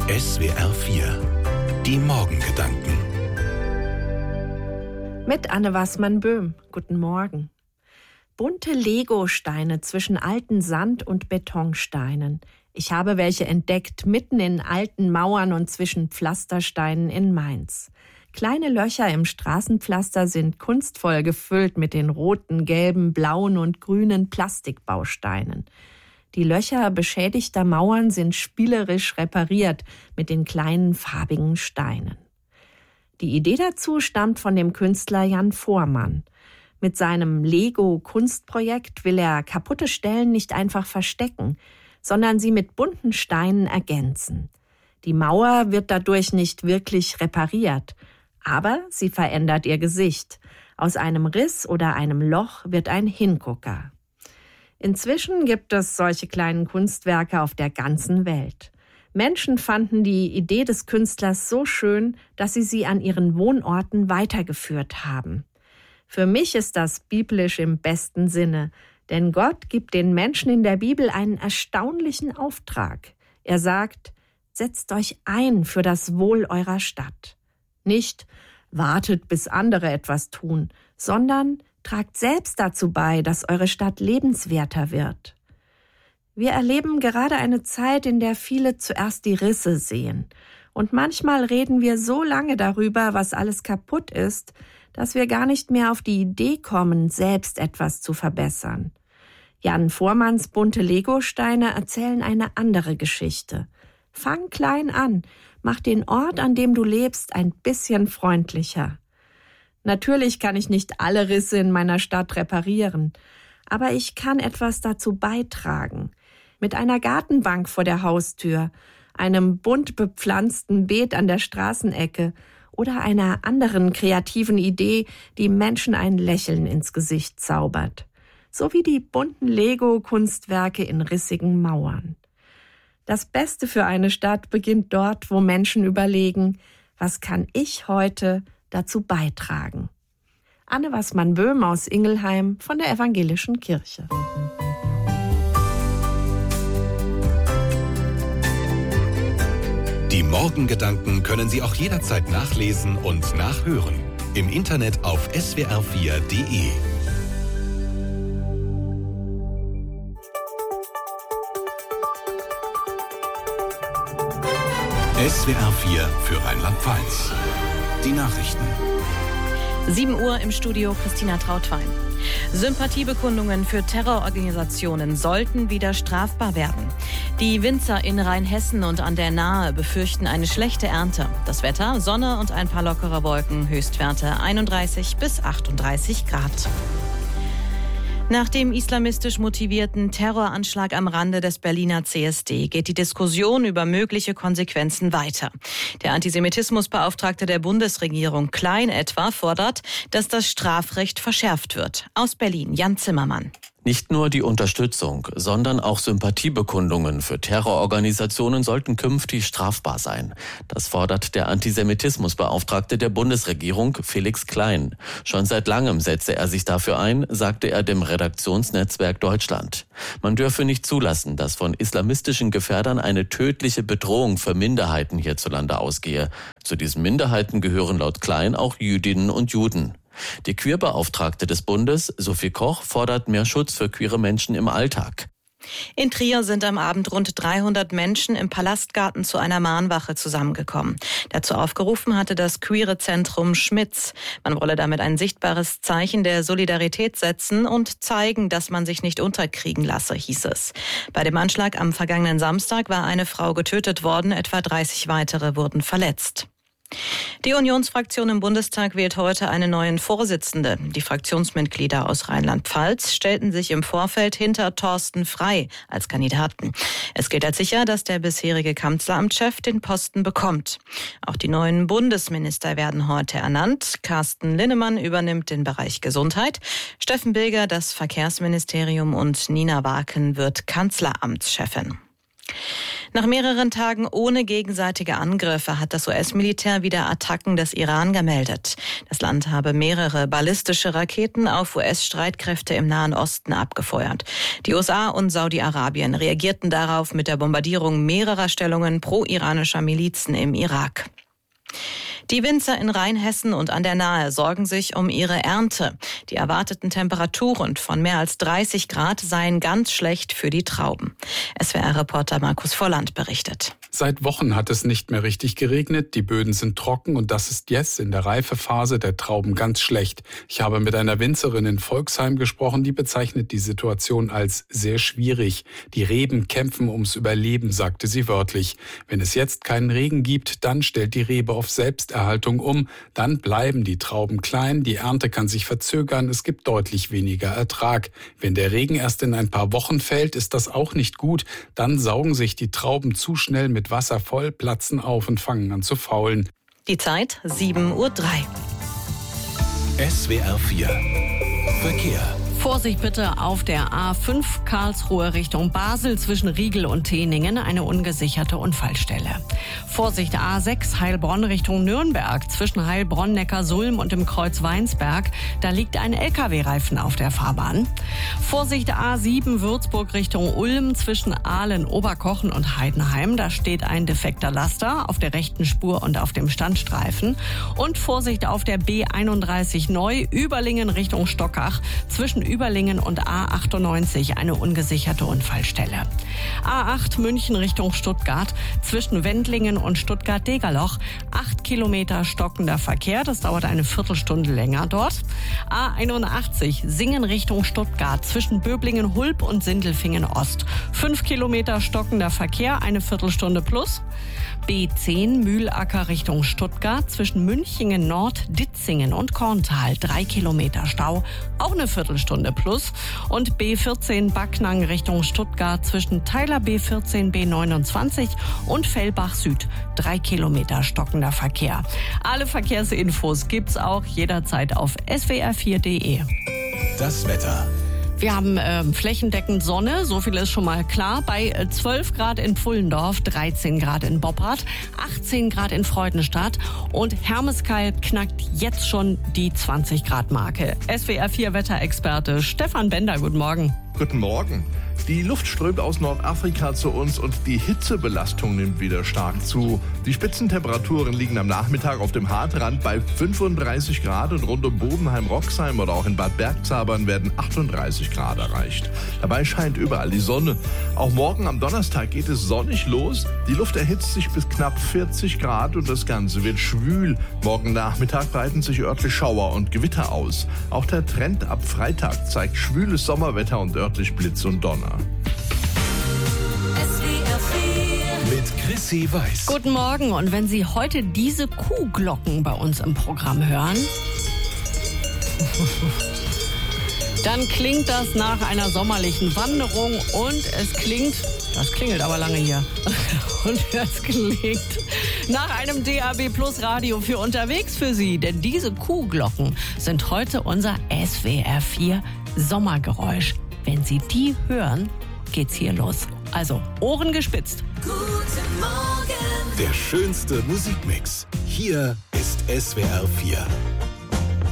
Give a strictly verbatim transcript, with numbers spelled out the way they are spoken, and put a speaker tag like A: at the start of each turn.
A: S W R vier. Die Morgengedanken.
B: Mit Anne Wassmann-Böhm. Guten Morgen. Bunte Lego-Steine zwischen alten Sand- und Betonsteinen. Ich habe welche entdeckt, mitten in alten Mauern und zwischen Pflastersteinen in Mainz. Kleine Löcher im Straßenpflaster sind kunstvoll gefüllt mit den roten, gelben, blauen und grünen Plastikbausteinen. Die Löcher beschädigter Mauern sind spielerisch repariert mit den kleinen farbigen Steinen. Die Idee dazu stammt von dem Künstler Jan Voormann. Mit seinem Lego-Kunstprojekt will er kaputte Stellen nicht einfach verstecken, sondern sie mit bunten Steinen ergänzen. Die Mauer wird dadurch nicht wirklich repariert, aber sie verändert ihr Gesicht. Aus einem Riss oder einem Loch wird ein Hingucker. Inzwischen gibt es solche kleinen Kunstwerke auf der ganzen Welt. Menschen fanden die Idee des Künstlers so schön, dass sie sie an ihren Wohnorten weitergeführt haben. Für mich ist das biblisch im besten Sinne, denn Gott gibt den Menschen in der Bibel einen erstaunlichen Auftrag. Er sagt, setzt euch ein für das Wohl eurer Stadt. Nicht, wartet, bis andere etwas tun, sondern tragt selbst dazu bei, dass eure Stadt lebenswerter wird. Wir erleben gerade eine Zeit, in der viele zuerst die Risse sehen. Und manchmal reden wir so lange darüber, was alles kaputt ist, dass wir gar nicht mehr auf die Idee kommen, selbst etwas zu verbessern. Jan Voormanns bunte Legosteine erzählen eine andere Geschichte. Fang klein an, mach den Ort, an dem du lebst, ein bisschen freundlicher. Natürlich kann ich nicht alle Risse in meiner Stadt reparieren, aber ich kann etwas dazu beitragen. Mit einer Gartenbank vor der Haustür, einem bunt bepflanzten Beet an der Straßenecke oder einer anderen kreativen Idee, die Menschen ein Lächeln ins Gesicht zaubert. So wie die bunten Lego-Kunstwerke in rissigen Mauern. Das Beste für eine Stadt beginnt dort, wo Menschen überlegen, was kann ich heute dazu beitragen. Anne Wassmann-Böhm aus Ingelheim von der Evangelischen Kirche.
A: Die Morgengedanken können Sie auch jederzeit nachlesen und nachhören. Im Internet auf S W R vier Punkt de. S W R vier für Rheinland-Pfalz. Die Nachrichten.
C: sieben Uhr im Studio Christina Trautwein. Sympathiebekundungen für Terrororganisationen sollten wieder strafbar werden. Die Winzer in Rheinhessen und an der Nahe befürchten eine schlechte Ernte. Das Wetter, Sonne und ein paar lockere Wolken, Höchstwerte einunddreißig bis achtunddreißig Grad. Nach dem islamistisch motivierten Terroranschlag am Rande des Berliner C S D geht die Diskussion über mögliche Konsequenzen weiter. Der Antisemitismusbeauftragte der Bundesregierung, Klein etwa, fordert, dass das Strafrecht verschärft wird. Aus Berlin, Jan Zimmermann.
D: Nicht nur die Unterstützung, sondern auch Sympathiebekundungen für Terrororganisationen sollten künftig strafbar sein. Das fordert der Antisemitismusbeauftragte der Bundesregierung, Felix Klein. Schon seit langem setze er sich dafür ein, sagte er dem Redaktionsnetzwerk Deutschland. Man dürfe nicht zulassen, dass von islamistischen Gefährdern eine tödliche Bedrohung für Minderheiten hierzulande ausgehe. Zu diesen Minderheiten gehören laut Klein auch Jüdinnen und Juden. Die Queerbeauftragte des Bundes, Sophie Koch, fordert mehr Schutz für queere Menschen im Alltag.
C: In Trier sind am Abend rund dreihundert Menschen im Palastgarten zu einer Mahnwache zusammengekommen. Dazu aufgerufen hatte das queere Zentrum Schmitz. Man wolle damit ein sichtbares Zeichen der Solidarität setzen und zeigen, dass man sich nicht unterkriegen lasse, hieß es. Bei dem Anschlag am vergangenen Samstag war eine Frau getötet worden, etwa dreißig weitere wurden verletzt. Die Unionsfraktion im Bundestag wählt heute einen neuen Vorsitzenden. Die Fraktionsmitglieder aus Rheinland-Pfalz stellten sich im Vorfeld hinter Thorsten Frey als Kandidaten. Es gilt als sicher, dass der bisherige Kanzleramtschef den Posten bekommt. Auch die neuen Bundesminister werden heute ernannt. Carsten Linnemann übernimmt den Bereich Gesundheit, Steffen Bilger das Verkehrsministerium und Nina Waken wird Kanzleramtschefin. Nach mehreren Tagen ohne gegenseitige Angriffe hat das U S-Militär wieder Attacken des Iran gemeldet. Das Land habe mehrere ballistische Raketen auf U S-Streitkräfte im Nahen Osten abgefeuert. Die U S A und Saudi-Arabien reagierten darauf mit der Bombardierung mehrerer Stellungen pro-iranischer Milizen im Irak. Die Winzer in Rheinhessen und an der Nahe sorgen sich um ihre Ernte. Die erwarteten Temperaturen von mehr als dreißig Grad seien ganz schlecht für die Trauben. S W R-Reporter Markus Volland berichtet.
E: Seit Wochen hat es nicht mehr richtig geregnet, die Böden sind trocken und das ist jetzt in der Reifephase der Trauben ganz schlecht. Ich habe mit einer Winzerin in Volksheim gesprochen, die bezeichnet die Situation als sehr schwierig. Die Reben kämpfen ums Überleben, sagte sie wörtlich. Wenn es jetzt keinen Regen gibt, dann stellt die Rebe auf Selbsterhaltung um, dann bleiben die Trauben klein, die Ernte kann sich verzögern, es gibt deutlich weniger Ertrag. Wenn der Regen erst in ein paar Wochen fällt, ist das auch nicht gut, dann saugen sich die Trauben zu schnell mit Wasser voll, platzen auf und fangen an zu faulen.
C: Die Zeit sieben Uhr drei.
A: S W R vier Verkehr.
B: Vorsicht bitte auf der A fünf Karlsruhe Richtung Basel zwischen Riegel und Teningen, eine ungesicherte Unfallstelle. Vorsicht A sechs Heilbronn Richtung Nürnberg zwischen Heilbronn, Neckarsulm und dem Kreuz Weinsberg. Da liegt ein L K W-Reifen auf der Fahrbahn. Vorsicht A sieben Würzburg Richtung Ulm zwischen Aalen, Oberkochen und Heidenheim. Da steht ein defekter Laster auf der rechten Spur und auf dem Standstreifen. Und Vorsicht auf der B einunddreißig Neu Überlingen Richtung Stockach zwischen Überlingen und A achtundneunzig, eine ungesicherte Unfallstelle. A acht München Richtung Stuttgart zwischen Wendlingen und Stuttgart-Degerloch. Acht Kilometer stockender Verkehr, das dauert eine Viertelstunde länger dort. A einundachtzig Singen Richtung Stuttgart zwischen Böblingen-Hulb und Sindelfingen-Ost. Fünf Kilometer stockender Verkehr, eine Viertelstunde plus. B zehn Mühlacker Richtung Stuttgart zwischen Münchingen-Nord, Ditzingen und Korntal. Drei Kilometer Stau, auch eine Viertelstunde plus. Und B vierzehn Backnang Richtung Stuttgart zwischen Teiler B vierzehn B neunundzwanzig und Fellbach Süd. Drei Kilometer stockender Verkehr. Alle Verkehrsinfos gibt's auch jederzeit auf S W R vier Punkt de.
A: Das Wetter.
B: Wir haben äh, flächendeckend Sonne, so viel ist schon mal klar. Bei äh, zwölf Grad in Pfullendorf, dreizehn Grad in Boppard, achtzehn Grad in Freudenstadt und Hermeskeil knackt jetzt schon die zwanzig Grad Marke. S W R vier Wetterexperte Stefan Bender, guten Morgen.
F: Guten Morgen. Die Luft strömt aus Nordafrika zu uns und die Hitzebelastung nimmt wieder stark zu. Die Spitzentemperaturen liegen am Nachmittag auf dem Hartrand bei fünfunddreißig Grad und rund um Bobenheim-Roxheim oder auch in Bad Bergzabern werden achtunddreißig Grad erreicht. Dabei scheint überall die Sonne. Auch morgen am Donnerstag geht es sonnig los. Die Luft erhitzt sich bis knapp vierzig Grad und das Ganze wird schwül. Morgen Nachmittag breiten sich örtlich Schauer und Gewitter aus. Auch der Trend ab Freitag zeigt schwüles Sommerwetter und örtlich Blitz und Donner.
A: Mit Chrissy Weiß.
B: Guten Morgen, und wenn Sie heute diese Kuhglocken bei uns im Programm hören, dann klingt das nach einer sommerlichen Wanderung und es klingt, das klingelt aber lange hier, und es klingt nach einem D A B Plus Radio für unterwegs für Sie, denn diese Kuhglocken sind heute unser S W R vier Sommergeräusch. Wenn Sie die hören, geht's hier los. Also Ohren gespitzt.
A: Guten Morgen. Der schönste Musikmix. Hier ist S W R vier.